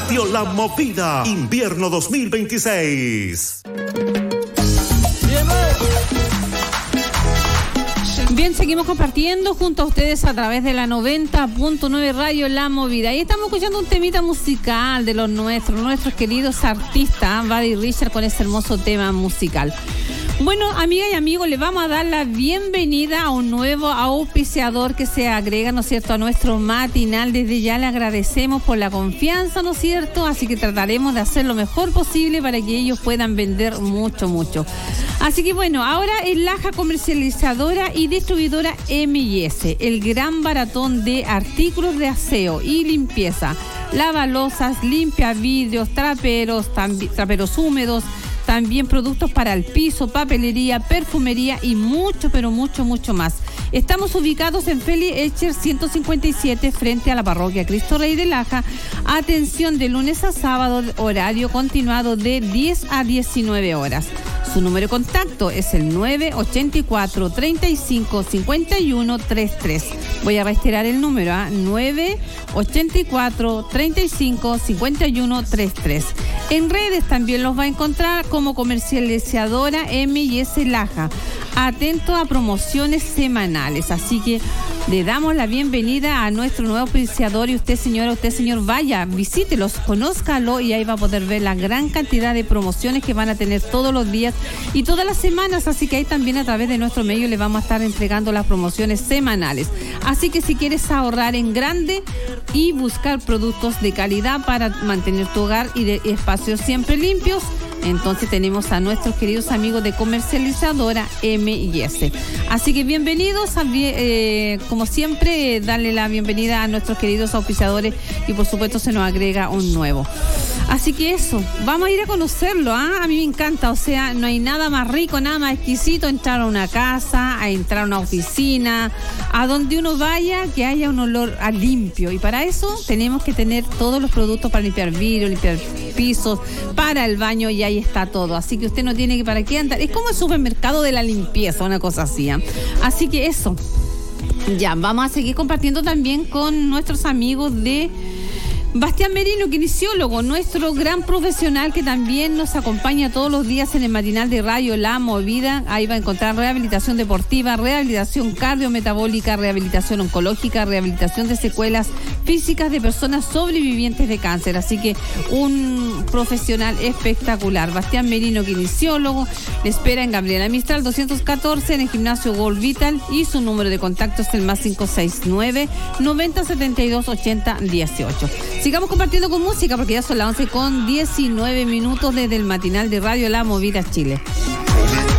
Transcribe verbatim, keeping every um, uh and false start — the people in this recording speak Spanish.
Radio La Movida, invierno dos mil veintiséis. Bien, seguimos compartiendo junto a ustedes a través de la noventa punto nueve Radio La Movida. Y estamos escuchando un temita musical de los nuestros, nuestros queridos artistas, Buddy Richard, con ese hermoso tema musical. Bueno, amigas y amigos, les vamos a dar la bienvenida a un nuevo auspiciador que se agrega, ¿no es cierto?, a nuestro matinal. Desde ya le agradecemos por la confianza, ¿no es cierto? Así que trataremos de hacer lo mejor posible para que ellos puedan vender mucho, mucho. Así que bueno, ahora es Laja Comercializadora y Distribuidora M y S, el gran baratón de artículos de aseo y limpieza, lavalosas, limpia vidrios, traperos, tambi- traperos húmedos, también productos para el piso, papelería, perfumería y mucho, pero mucho, mucho más. Estamos ubicados en Feli Echer ciento cincuenta y siete, frente a la parroquia Cristo Rey de Laja. Atención de lunes a sábado, horario continuado de diez a diecinueve horas. Su número de contacto es el nueve ochenta y cuatro, treinta y cinco, cincuenta y uno, treinta y tres. Voy a reiterar el número, ¿eh? nueve ochenta y cuatro, treinta y cinco, cincuenta y uno, treinta y tres. En redes también los va a encontrar como Comercializadora M y S Laja. Atento a promociones semanales, así que le damos la bienvenida a nuestro nuevo auspiciador. Y usted, señora, usted, señor, vaya, visítelos, conózcalo y ahí va a poder ver la gran cantidad de promociones que van a tener todos los días y todas las semanas. Así que ahí también a través de nuestro medio le vamos a estar entregando las promociones semanales. Así que si quieres ahorrar en grande y buscar productos de calidad para mantener tu hogar y de espacios siempre limpios, entonces tenemos a nuestros queridos amigos de Comercializadora M y S. Así que bienvenidos, a, eh, como siempre, eh, darle la bienvenida a nuestros queridos auspiciadores y por supuesto se nos agrega un nuevo. Así que eso, vamos a ir a conocerlo, ¿ah? A mí me encanta, o sea, no hay nada más rico, nada más exquisito entrar a una casa, a entrar a una oficina, a donde uno vaya, que haya un olor a limpio. Y para eso tenemos que tener todos los productos para limpiar vidrio, limpiar pisos, para el baño, y ahí está todo. Así que usted no tiene que para qué andar. Es como el supermercado de la limpieza, una cosa así, ¿eh? Así que eso, ya, vamos a seguir compartiendo también con nuestros amigos de Bastián Merino, kinesiólogo, nuestro gran profesional que también nos acompaña todos los días en el matinal de Radio La Movida. Ahí va a encontrar rehabilitación deportiva, rehabilitación cardiometabólica, rehabilitación oncológica, rehabilitación de secuelas físicas de personas sobrevivientes de cáncer. Así que un profesional espectacular. Bastián Merino, kinesiólogo, le espera en Gabriela Mistral doscientos catorce en el gimnasio Gold Vital, y su número de contacto es el más cinco seis nueve, noventa setenta y dos, ochenta dieciocho. Sigamos compartiendo con música porque ya son las once con diecinueve minutos desde el matinal de Radio La Movida Chile.